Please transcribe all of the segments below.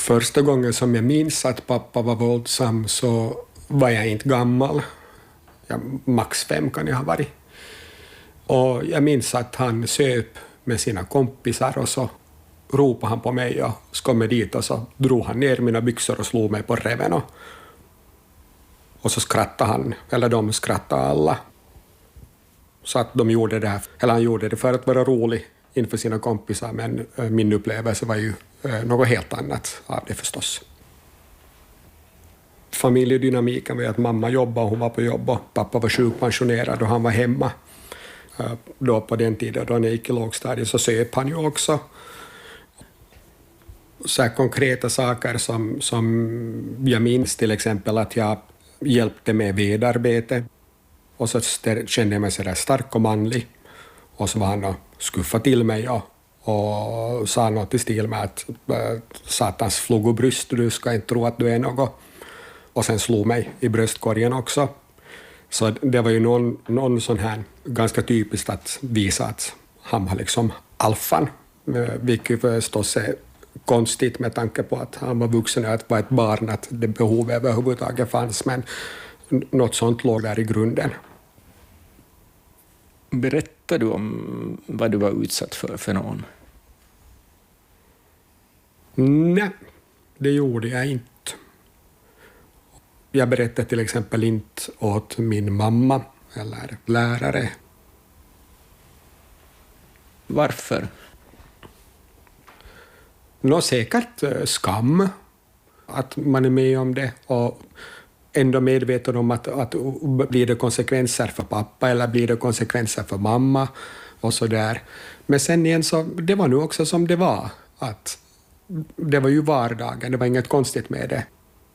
Första gången som jag minns att pappa var våldsam så var jag inte gammal. Max 5 kan jag ha varit. Och jag minns att han söp med sina kompisar och så ropade han på mig och så kom jag dit och så drog han ner mina byxor och slog mig på reven. Och så skrattade han, eller de skrattade alla. Så att de gjorde det här, eller han gjorde det för att vara rolig inför sina kompisar, men min upplevelse var ju något helt annat av det förstås. Familjedynamiken var att mamma jobbade och hon var på jobb och pappa var sjukpensionerad och han var hemma. Då på den tiden då han gick i lågstadiet så söp han ju också. Så här konkreta saker som jag minns, till exempel att jag hjälpte med vedarbete och så kände jag mig så där stark och manlig. Och så var han och skuffade till mig och sa något i stil med att satans fluggobröst, du ska inte tro att du är något. Och sen slog mig i bröstkorgen också. Så det var ju någon sån här ganska typiskt att visa att han var liksom alfan. Vilket förstås är konstigt med tanke på att han var vuxen och att var ett barn, att det behovet överhuvudtaget fanns. Men något sånt låg där i grunden. Berättar du om vad du var utsatt för någon? Nej, det gjorde jag inte. Jag berättade till exempel inte åt min mamma eller lärare. Varför? Säkert skam att man är med om det och ändå medveten om att blir det konsekvenser för pappa eller blir det konsekvenser för mamma och så där. Men sen igen så det var nu också som det var, att det var ju vardagen, det var inget konstigt med det.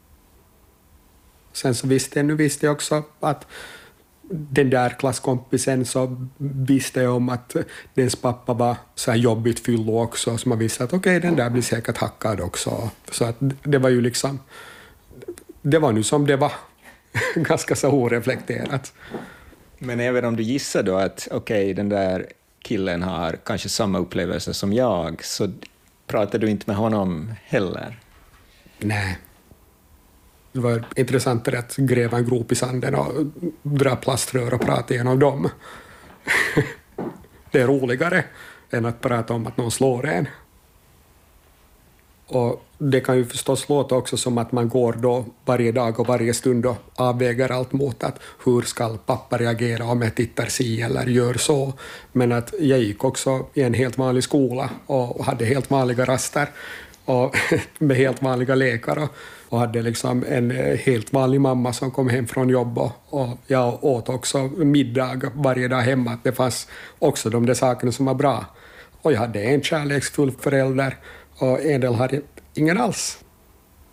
Sen så visste jag också att den där klasskompisen så visste jag om att dens pappa var så här jobbigt fyllo också, så man visste att okej, den där blir säkert hackad också. Så att det var ju liksom, det var nu som det var, ganska så oreflekterat. Men även om du gissar då att okej, den där killen har kanske samma upplevelse som jag, så pratar du inte med honom heller? Nej. Det var intressantare att gräva en grop i sanden och dra plaströr och prata igenom dem. Det är roligare än att prata om att någon slår en. Och det kan ju förstås låta också som att man går då varje dag och varje stund och avväger allt mot att hur ska pappa reagera om jag tittar si eller gör så. Men att jag gick också i en helt vanlig skola och hade helt vanliga raster och med helt vanliga läkare och hade liksom en helt vanlig mamma som kom hem från jobb och jag åt också middag varje dag hemma. Det fanns också de där sakerna som var bra. Och jag hade en kärleksfull förälder och en del hade ingen alls.